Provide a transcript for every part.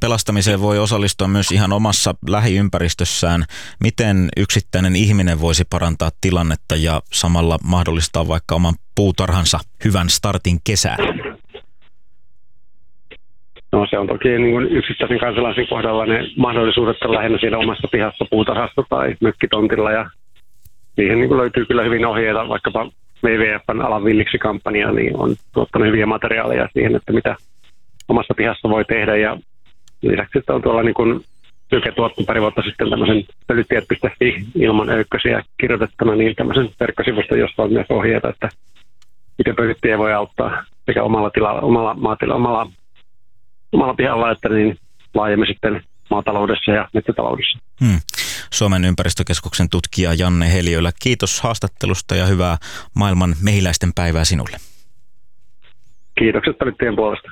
pelastamiseen voi osallistua myös ihan omassa lähiympäristössään. Miten yksittäinen ihminen voisi parantaa tilannetta ja samalla mahdollistaa vaikka oman puutarhansa hyvän startin kesään? No se on toki niin kuin yksittäisen kansalaisen kohdalla ne mahdollisuudet on lähinnä siinä omassa pihassa, puutarhassa tai mökkitontilla. Ja siihen niin kuin löytyy kyllä hyvin ohjeita, vaikkapa WWF:n alan villiksi -kampanja niin on tuottanut hyviä materiaaleja siihen, että mitä omassa pihassa voi tehdä. Ja lisäksi on tuolla niin kuin Syke tuotti pari vuotta sitten tämmöisen pölyttiet.fi ilman öykkösiä kirjoitettuna niin tämmöisen verkkosivuston, jossa on myös ohjeita, että miten pölyttiä voi auttaa sekä omalla pihalla, että niin laajemmin sitten maataloudessa ja metsätaloudessa. Suomen ympäristökeskuksen tutkija Janne Heliölä, kiitos haastattelusta ja hyvää maailman mehiläisten päivää sinulle. Kiitokset pölyttien puolesta.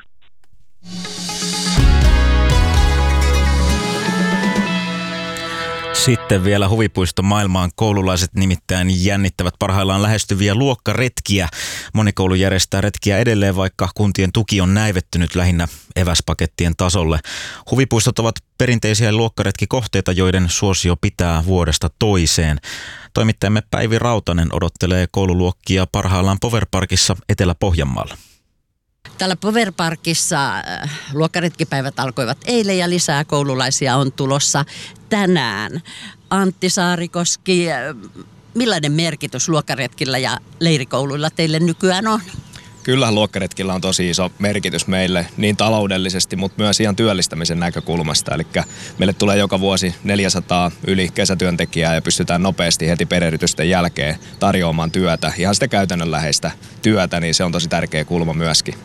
Sitten vielä huvipuisto maailmaan. Koululaiset nimittäin jännittävät parhaillaan lähestyviä luokkaretkiä. Moni koulu järjestää retkiä edelleen, vaikka kuntien tuki on näivettynyt lähinnä eväspakettien tasolle. Huvipuistot ovat perinteisiä luokkaretkikohteita, joiden suosio pitää vuodesta toiseen. Toimittajamme Päivi Rautanen odottelee koululuokkia parhaillaan Powerparkissa Etelä-Pohjanmaalla. Täällä Powerparkissa luokkaretkipäivät alkoivat eilen ja lisää koululaisia on tulossa tänään. Antti Saarikoski, millainen merkitys luokkaretkillä ja leirikouluilla teille nykyään on? Kyllähän luokkaretkillä on tosi iso merkitys meille niin taloudellisesti, mutta myös ihan työllistämisen näkökulmasta. Eli meille tulee joka vuosi 400 yli kesätyöntekijää ja pystytään nopeasti heti perehdytysten jälkeen tarjoamaan työtä. Ihan sitä käytännönläheistä työtä, niin se on tosi tärkeä kulma myöskin.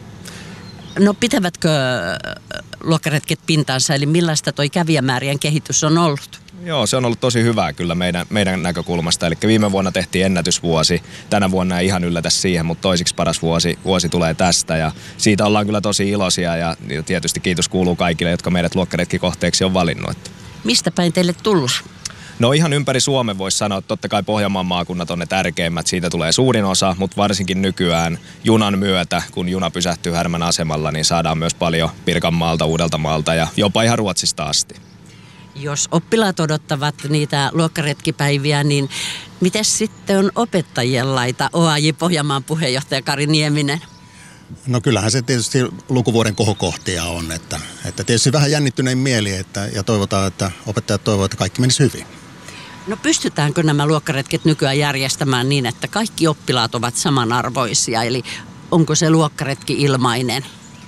No pitävätkö luokkaretket pintansa, eli millaista toi kävijämäärien kehitys on ollut? Joo, se on ollut tosi hyvää kyllä meidän näkökulmasta. Eli viime vuonna tehtiin ennätysvuosi. Tänä vuonna ei ihan yllätä siihen, mutta toisiksi paras vuosi tulee tästä. Ja siitä ollaan kyllä tosi iloisia ja tietysti kiitos kuuluu kaikille, jotka meidät luokkaretkikohteeksi on valinnut. Mistä päin teille tullaan? No ihan ympäri Suomen voisi sanoa, että totta kai Pohjanmaan maakunnat on ne tärkeimmät, siitä tulee suurin osa, mutta varsinkin nykyään junan myötä, kun juna pysähtyy Härmän asemalla, niin saadaan myös paljon Pirkanmaalta, Uudeltamaalta ja jopa ihan Ruotsista asti. Jos oppilaat odottavat niitä luokkaretkipäiviä, niin miten sitten on opettajien laita? OAJ Pohjanmaan puheenjohtaja Kari Nieminen. No kyllähän se tietysti lukuvuoden kohokohtia on, että tietysti vähän jännittynein mieli ja toivotaan, että opettajat toivovat, että kaikki menisi hyvin. No pystytäänkö nämä luokkaretket nykyään järjestämään niin, että kaikki oppilaat ovat samanarvoisia, eli onko se luokkaretki ilmainen?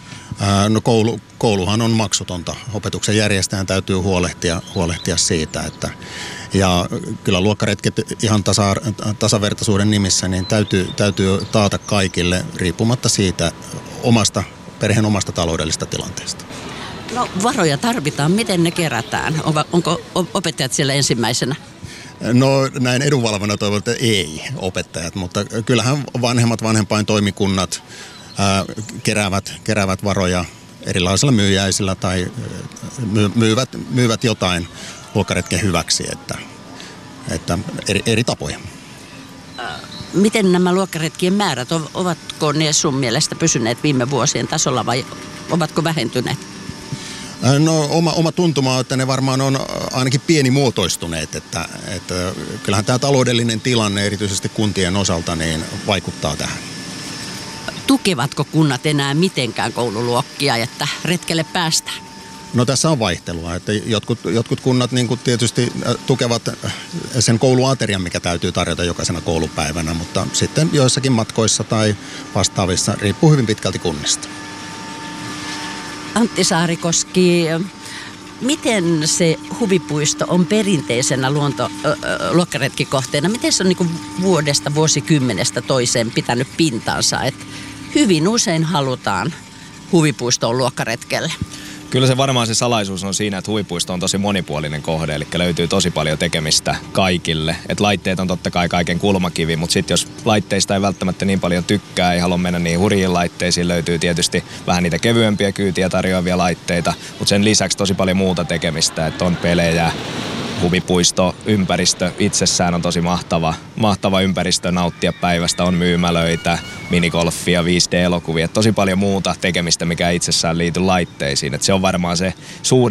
No kouluhan on maksutonta. Opetuksen järjestäjän täytyy huolehtia siitä, että ja kyllä luokkaretket ihan tasavertaisuuden nimissä niin täytyy taata kaikille riippumatta siitä perheen omasta taloudellisesta tilanteesta. No varoja tarvitaan. Miten ne kerätään? Onko opettajat siellä ensimmäisenä? No näin edunvalvona toivon, että ei opettajat, mutta kyllähän vanhempaintoimikunnat keräävät varoja erilaisilla myyjäisillä tai myyvät jotain luokkaretken hyväksi, että eri tapoja. Miten nämä luokkaretkien määrät, ovatko ne sun mielestä pysyneet viime vuosien tasolla vai ovatko vähentyneet? No oma tuntuma on, että ne varmaan on ainakin pienimuotoistuneet, että kyllähän tämä taloudellinen tilanne erityisesti kuntien osalta niin vaikuttaa tähän. Tukevatko kunnat enää mitenkään koululuokkia, että retkelle päästään? No tässä on vaihtelua, että jotkut kunnat niin kuin tietysti tukevat sen kouluaterian, mikä täytyy tarjota jokaisena koulupäivänä, mutta sitten joissakin matkoissa tai vastaavissa riippuu hyvin pitkälti kunnista. Antti Saarikoski, miten se huvipuisto on perinteisenä luokkaretkikohteena? Miten se on niin vuosikymmenestä toiseen pitänyt pintansa? Että hyvin usein halutaan huvipuistoon luokkaretkelle. Kyllä se varmaan se salaisuus on siinä, että huvipuisto on tosi monipuolinen kohde, eli löytyy tosi paljon tekemistä kaikille. Et laitteet on totta kai kaiken kulmakivi, mutta sitten jos laitteista ei välttämättä niin paljon tykkää, ei halua mennä niin hurjiin laitteisiin, löytyy tietysti vähän niitä kevyempiä kyytiä tarjoavia laitteita, mutta sen lisäksi tosi paljon muuta tekemistä, että on pelejä, huvipuisto, ympäristö itsessään on tosi mahtava ympäristö nauttia päivästä, on myymälöitä, minigolfia, 5D-elokuvia, tosi paljon muuta tekemistä, mikä itsessään liity laitteisiin. Et se on varmaan se suuri